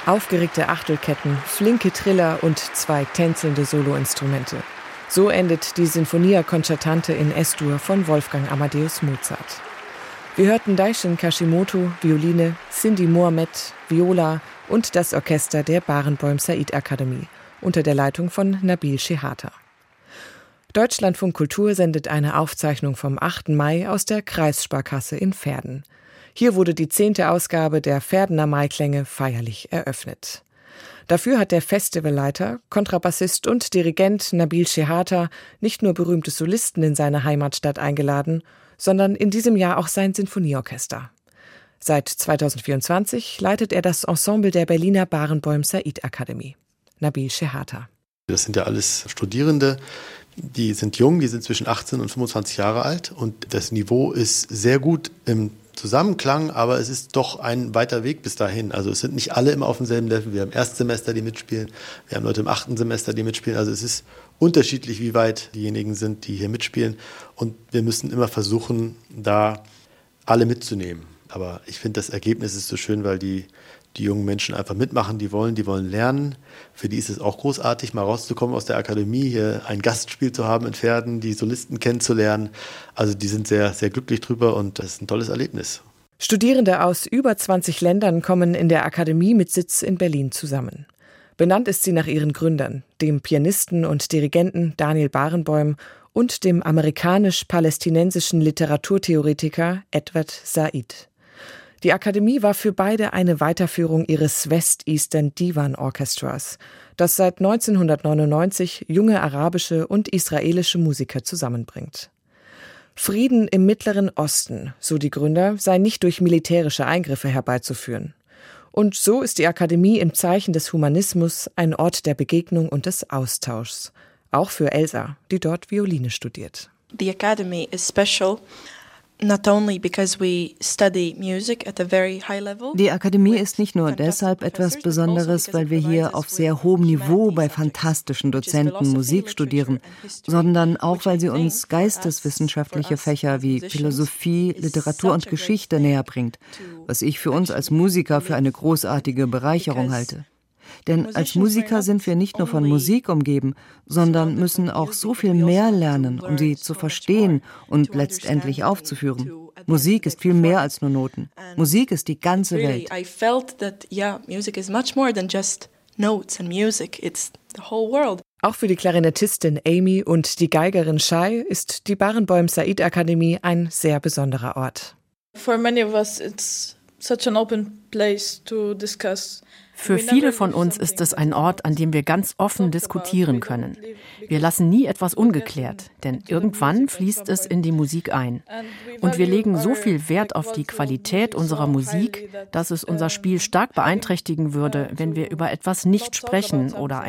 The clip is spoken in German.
Aufgeregte Achtelketten, flinke Triller und 2 tänzelnde Soloinstrumente. So endet die Sinfonia Concertante in S-Dur von Wolfgang Amadeus Mozart. Wir hörten Daishin Kashimoto, Violine, Cindy Mohamed, Viola und das Orchester der Barenboim Said Akademie unter der Leitung von Nabil Shehata. Deutschlandfunk Kultur sendet eine Aufzeichnung vom 8. Mai aus der Kreissparkasse in Verden. Hier wurde die 10. Ausgabe der Verdener Maiklänge feierlich eröffnet. Dafür hat der Festivalleiter, Kontrabassist und Dirigent Nabil Shehata nicht nur berühmte Solisten in seine Heimatstadt eingeladen, sondern in diesem Jahr auch sein Sinfonieorchester. Seit 2024 leitet er das Ensemble der Berliner Barenboim Said Akademie. Nabil Shehata. Das sind ja alles Studierende, die sind jung, die sind zwischen 18 und 25 Jahre alt und das Niveau ist sehr gut im Zusammenklang, aber es ist doch ein weiter Weg bis dahin. Also es sind nicht alle immer auf demselben Level. Wir haben Erstsemester, die mitspielen, wir haben Leute im 8. Semester, die mitspielen. Also es ist unterschiedlich, wie weit diejenigen sind, die hier mitspielen und wir müssen immer versuchen, da alle mitzunehmen. Aber ich finde, das Ergebnis ist so schön, weil die jungen Menschen einfach mitmachen, die wollen lernen. Für die ist es auch großartig, mal rauszukommen aus der Akademie, hier ein Gastspiel zu haben in Verden, die Solisten kennenzulernen. Also die sind sehr, sehr glücklich drüber und das ist ein tolles Erlebnis. Studierende aus über 20 Ländern kommen in der Akademie mit Sitz in Berlin zusammen. Benannt ist sie nach ihren Gründern, dem Pianisten und Dirigenten Daniel Barenboim und dem amerikanisch-palästinensischen Literaturtheoretiker Edward Said. Die Akademie war für beide eine Weiterführung ihres West Eastern Divan Orchestras, das seit 1999 junge arabische und israelische Musiker zusammenbringt. Frieden im Mittleren Osten, so die Gründer, sei nicht durch militärische Eingriffe herbeizuführen. Und so ist die Akademie im Zeichen des Humanismus ein Ort der Begegnung und des Austauschs. Auch für Elsa, die dort Violine studiert. The Academy is special. Not only because we study music at a very high level. Die Akademie ist nicht nur deshalb etwas Besonderes, weil wir hier auf sehr hohem Niveau bei fantastischen Dozenten Musik studieren, sondern auch, weil sie uns geisteswissenschaftliche Fächer wie Philosophie, Literatur und Geschichte näher bringt, was ich für uns als Musiker für eine großartige Bereicherung halte. Denn als Musiker sind wir nicht nur von Musik umgeben, sondern müssen auch so viel mehr lernen, um sie zu verstehen und letztendlich aufzuführen. Musik ist viel mehr als nur Noten. Musik ist die ganze Welt. I felt that, music is much more than just notes and music. It's the whole world. Auch für die Klarinettistin Amy und die Geigerin Shai ist die Barenboim Said Akademie ein sehr besonderer Ort. For many of us it's such an open place to discuss. Für viele von uns ist es ein Ort, an dem wir ganz offen diskutieren können. Wir lassen nie etwas ungeklärt, denn irgendwann fließt es in die Musik ein. Und wir legen so viel Wert auf die Qualität unserer Musik, dass es unser Spiel stark beeinträchtigen würde, wenn wir über etwas nicht sprechen oder